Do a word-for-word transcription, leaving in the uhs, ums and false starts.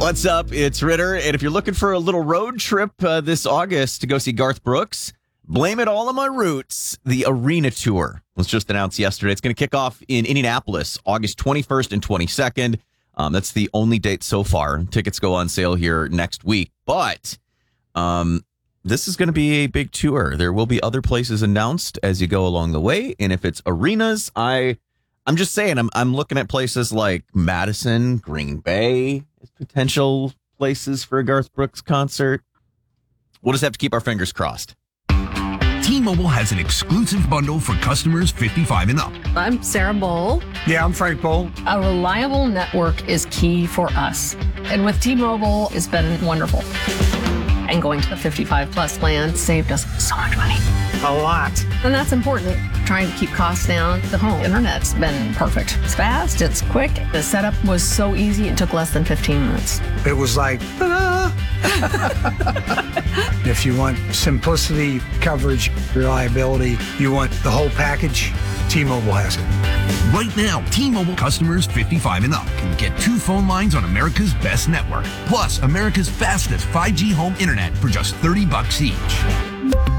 What's up? It's Ritter. And if you're looking for a little road trip uh, this August to go see Garth Brooks, blame it all on my roots. The Arena Tour was just announced yesterday. It's going to kick off in Indianapolis, August twenty-first and twenty-second. Um, that's the only date so far. Tickets go on sale here next week. But um, this is going to be a big tour. There will be other places announced as you go along the way. And if it's arenas, I... I'm just saying, I'm I'm looking at places like Madison, Green Bay as potential places for a Garth Brooks concert. We'll just have to keep our fingers crossed. T-Mobile has an exclusive bundle for customers fifty-five and up. I'm Sarah Bowl. Yeah, I'm Frank Bowl. A reliable network is key for us. And with T-Mobile, it's been wonderful. And going to the fifty-five plus plan saved us so much money. A lot. And that's important. Trying to keep costs down. The home internet's been perfect. It's fast, it's quick. The setup was so easy, it took less than fifteen minutes. It was like, ta-da! If you want simplicity, coverage, reliability, you want the whole package, T-Mobile has it. Right now, T-Mobile customers fifty-five and up can get two phone lines on America's best network, plus America's fastest five G home internet for just thirty bucks each.